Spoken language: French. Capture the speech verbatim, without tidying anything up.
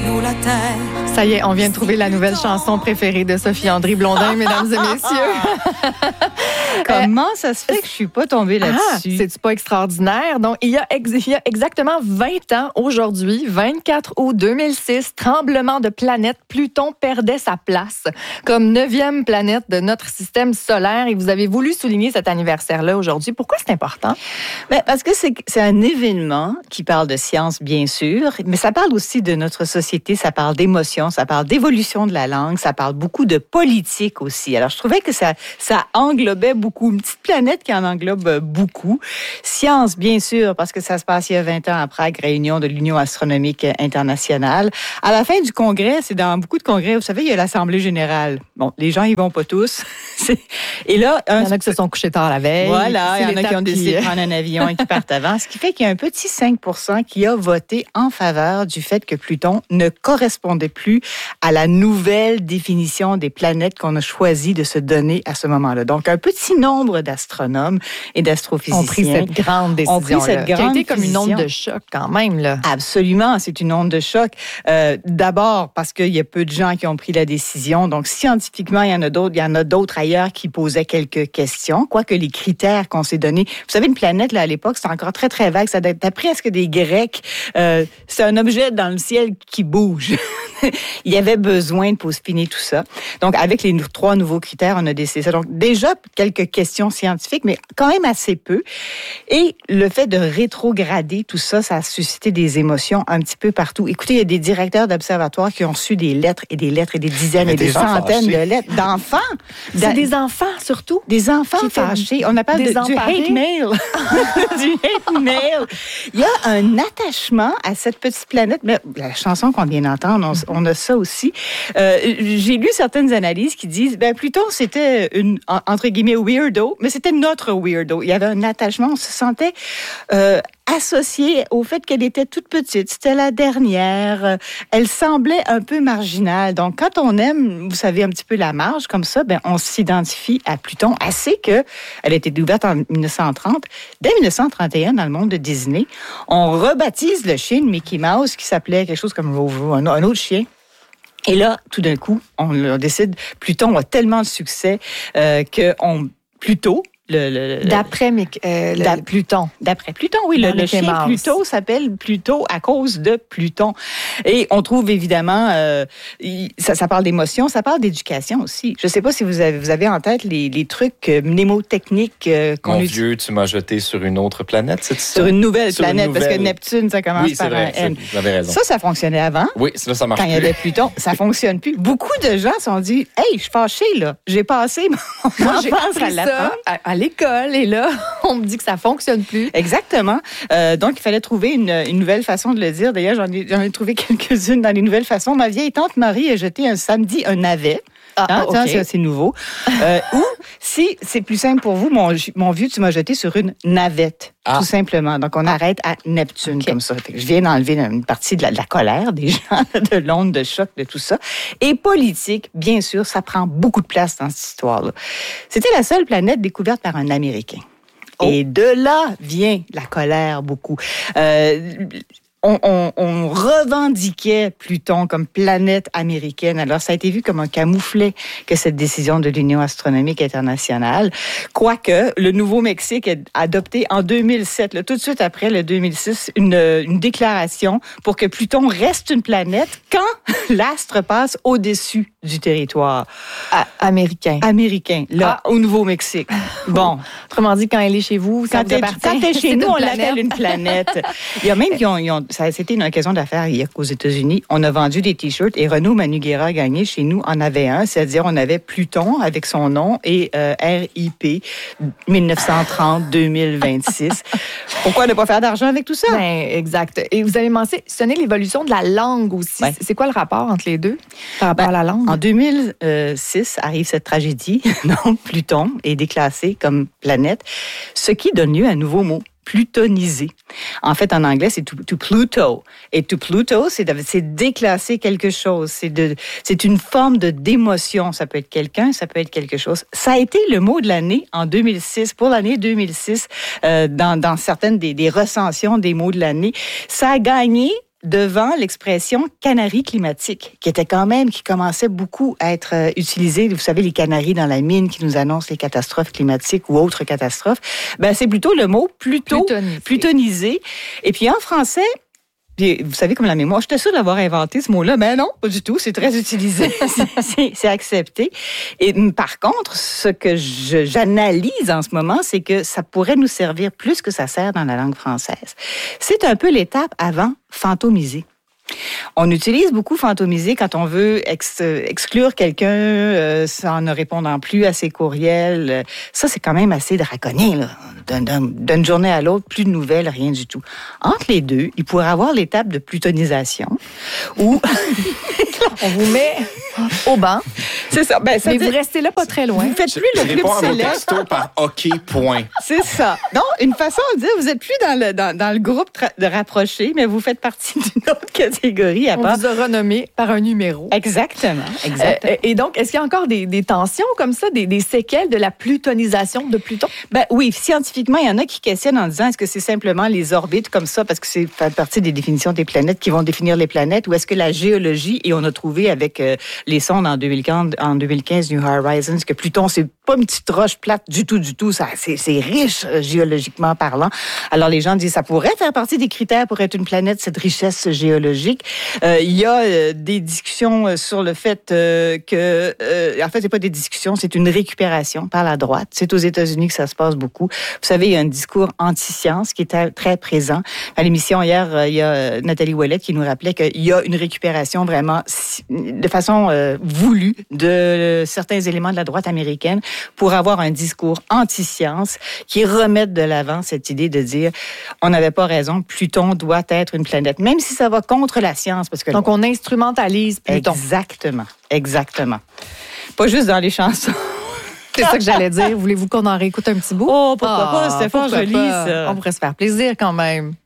nous la terre. Ça y est, on vient de trouver la nouvelle chanson préférée de Sophie André-Blondin, mesdames et messieurs. Comment ça se fait que je suis pas tombée là-dessus? Ah, c'est-tu pas extraordinaire? Donc, il y, a ex- il y a exactement vingt ans aujourd'hui, vingt-quatre août deux mille six, tremblement de planète, Pluton perdait sa place comme neuvième planète de notre système solaire. Et vous avez voulu souligner cet anniversaire-là aujourd'hui. Pourquoi c'est important? Ben, parce que c'est, c'est un événement qui parle de science, bien sûr, mais ça parle aussi de notre société, ça parle d'émotions, ça parle d'évolution de la langue, ça parle beaucoup de politique aussi. Alors, je trouvais que ça, ça englobait beaucoup, une petite planète qui en englobe beaucoup. Science, bien sûr, parce que ça se passe il y a vingt ans à Prague, réunion de l'Union astronomique internationale. À la fin du congrès, c'est dans beaucoup de congrès, vous savez, il y a l'Assemblée générale. Bon, les gens, ils vont pas tous. Et là, un... il y en a qui se sont couchés tard la veille. Voilà, il y en a qui ont décidé de prendre un avion et qui partent avant. Ce qui fait qu'il y a un petit cinq pour cent qui a voté en faveur du fait que Pluton ne correspondait plus à la nouvelle définition des planètes qu'on a choisi de se donner à ce moment-là. Donc, un petit nombre d'astronomes et d'astrophysiciens ont pris cette grande décision. Ont pris cette grande qui a été comme décision. une onde de choc quand même, là. Absolument, c'est une onde de choc. Euh, d'abord, parce qu'il y a peu de gens qui ont pris la décision. Donc, scientifiquement, il y en a d'autres, il y en a d'autres ailleurs qui posaient quelques questions. Quoique les critères qu'on s'est donnés. Vous savez, une planète, là, à l'époque, c'était encore très, très vague. Ça date presque des Grecs. Euh, c'est un objet dans le ciel qui bouge. Il y avait besoin de peaufiner tout ça. Donc, avec les trois nouveaux critères, on a décidé ça. Donc, déjà, quelques questions scientifiques, mais quand même assez peu. Et le fait de rétrograder tout ça, ça a suscité des émotions un petit peu partout. Écoutez, il y a des directeurs d'observatoires qui ont reçu des lettres et des lettres et des dizaines et des, des centaines fâchés. de lettres d'enfants. C'est des enfants, surtout. Des enfants qui fâchés. On appelle de, du hate mail. du hate mail. Il y a un attachement à cette petite planète. Mais la chanson qu'on vient d'entendre, on, on a ça aussi. Euh, j'ai lu certaines analyses qui disent, ben Pluton, c'était une, entre guillemets, weirdo, mais c'était notre weirdo. Il y avait un attachement, on se sentait euh, associé au fait qu'elle était toute petite. C'était la dernière. Elle semblait un peu marginale. Donc, quand on aime, vous savez, un petit peu la marge comme ça, ben on s'identifie à Pluton assez que elle a été découverte en dix-neuf cent trente. Dès dix-neuf cent trente et un, dans le monde de Disney, on rebaptise le chien de Mickey Mouse qui s'appelait quelque chose comme Rover, un, un autre chien. Et là, tout d'un coup, on, on décide, Pluton a tellement de succès euh, qu'on, Pluto, Le, le, le, d'après euh, le, d'après Pluton. D'après Pluton, oui. Le, le chien Mouse. Pluto s'appelle Pluto à cause de Pluton. Et on trouve évidemment, euh, ça, ça parle d'émotion, ça parle d'éducation aussi. Je ne sais pas si vous avez, vous avez en tête les, les trucs euh, mnémotechniques euh, qu'on Mon utilise. vieux, tu m'as jeté sur une autre planète, c'est ça? Sur une nouvelle sur planète, une nouvelle... parce que Neptune, ça commence oui, par vrai, un N. Vous avez raison. Ça, ça fonctionnait avant. Oui, là, ça marche Quand plus. il y avait Pluton, ça fonctionne plus. Beaucoup de gens se sont dit, hey, je suis fâchée, là. J'ai passé mon Moi, j'ai enfance appris à ça à, à l'école, et là, on me dit que ça fonctionne plus. Exactement. Euh, donc, il fallait trouver une, une nouvelle façon de le dire. D'ailleurs, j'en ai, j'en ai trouvé quelques-unes dans les nouvelles façons. Ma vieille tante Marie a jeté un samedi un navet. Ah, hein, okay. Tiens, c'est nouveau. Euh, ou, si c'est plus simple pour vous, mon, mon vieux, tu m'as jeté sur une navette. Ah. Tout simplement. Donc, on ah. arrête à Neptune, okay. comme ça. Je viens d'enlever une partie de la, de la colère des gens, de l'onde de choc, de tout ça. Et politique, bien sûr, ça prend beaucoup de place dans cette histoire-là. C'était la seule planète découverte par un Américain. Oh. Et de là vient la colère beaucoup. Euh, On, on, on revendiquait Pluton comme planète américaine. Alors, ça a été vu comme un camouflet que cette décision de l'Union astronomique internationale. Quoique, le Nouveau-Mexique a adopté en deux mille sept, là, tout de suite après le deux mille six, une, une déclaration pour que Pluton reste une planète quand l'astre passe au-dessus du territoire. À, américain. Américain, là, ah. au Nouveau-Mexique. Bon. Autrement dit, quand elle est chez vous, ça quand vous appartient. Quand elle est chez nous, on l'appelle une planète. Il y a même qui ont... Ils ont ça, c'était une occasion d'affaires hier aux États-Unis. On a vendu des T-shirts et Renaud Manugera a gagné. Chez nous, en avait un. C'est-à-dire, on avait Pluton avec son nom et euh, R I P dix-neuf cent trente à deux mille vingt-six. Pourquoi ne pas faire d'argent avec tout ça? Ben, exact. Et vous avez mentionné l'évolution de la langue aussi. Ouais. C'est quoi le rapport entre les deux par rapport ben, à la langue? En deux mille six arrive cette tragédie. Donc, Pluton est déclassé comme planète, ce qui donne lieu à un nouveau mot. Plutoniser. En fait, en anglais, c'est to, to Pluto. Et to Pluto, c'est, de, c'est déclasser quelque chose. C'est, de, c'est une forme de d'émotion. Ça peut être quelqu'un, ça peut être quelque chose. Ça a été le mot de l'année en deux mille six, pour l'année deux mille six, euh, dans, dans certaines des, des recensions des mots de l'année. Ça a gagné devant l'expression canaries climatiques, qui était quand même, qui commençait beaucoup à être euh, utilisée. Vous savez, les canaries dans la mine qui nous annoncent les catastrophes climatiques ou autres catastrophes. Ben, c'est plutôt le mot plutôt plutonisé. plutonisé. Et puis en français, puis, vous savez, comme la mémoire, j'étais sûre d'avoir inventé ce mot-là. Mais non, pas du tout. C'est très utilisé. c'est, c'est accepté. Et par contre, ce que je, j'analyse en ce moment, c'est que ça pourrait nous servir plus que ça sert dans la langue française. C'est un peu l'étape avant fantomiser. On utilise beaucoup fantomiser quand on veut ex- exclure quelqu'un euh, en ne répondant plus à ses courriels. Ça, c'est quand même assez draconien, là. D'un, d'un, d'une journée à l'autre, plus de nouvelles, rien du tout. Entre les deux, il pourrait avoir l'étape de plutonisation où on vous met au banc. C'est ça. Ben, ça mais dit, vous restez là pas très loin. Vous faites plus le club célèbre. texto par OK, point. C'est ça. Non, une façon de dire, vous n'êtes plus dans le, dans, dans le groupe tra- de rapprochés, mais vous faites partie d'une autre catégorie. À on part. vous a renommé par un numéro. Exactement. Exactement. Euh, et donc, est-ce qu'il y a encore des, des tensions comme ça, des, des séquelles de la plutonisation de Pluton? Ben oui, scientifiquement, il y en a qui questionnent en disant est-ce que c'est simplement les orbites comme ça, parce que c'est fait partie des définitions des planètes qui vont définir les planètes, ou est-ce que la géologie, et on a trouvé avec euh, les sondes en deux mille quinze, en deux mille quinze New Horizons, que Pluton, c'est pas une petite roche plate du tout, du tout. Ça, c'est, c'est riche euh, géologiquement parlant. Alors, les gens disent ça pourrait faire partie des critères pour être une planète, cette richesse géologique. Euh, il y a euh, des discussions sur le fait euh, que... Euh, en fait, c'est pas des discussions, c'est une récupération par la droite. C'est aux États-Unis que ça se passe beaucoup. Vous savez, il y a un discours anti-science qui est très présent. À l'émission hier, il y a Nathalie Ouellette qui nous rappelait qu'il y a une récupération vraiment de façon euh, voulue de certains éléments de la droite américaine pour avoir un discours anti-science qui remettent de l'avant cette idée de dire on n'avait pas raison, Pluton doit être une planète, même si ça va contre la science. Parce que donc, on instrumentalise Pluton. Exactement, exactement. Pas juste dans les chansons. C'est ça que j'allais dire. Voulez-vous qu'on en réécoute un petit bout? Oh, pourquoi ah, pas? C'était fort joli, pas. ça. On pourrait se faire plaisir quand même.